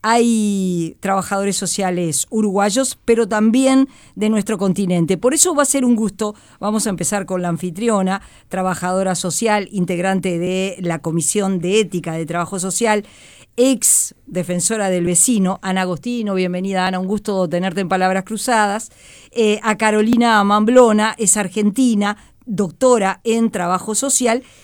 hay trabajadores sociales uruguayos, pero también de nuestro continente. Por eso va a ser un gusto. Vamos a empezar con la anfitriona, trabajadora social, integrante de la Comisión de Ética de Trabajo Social, ex defensora del vecino, Ana Agostino. Bienvenida, Ana, un gusto tenerte en Palabras Cruzadas. A Carolina Mamblona, es argentina, doctora en Trabajo Social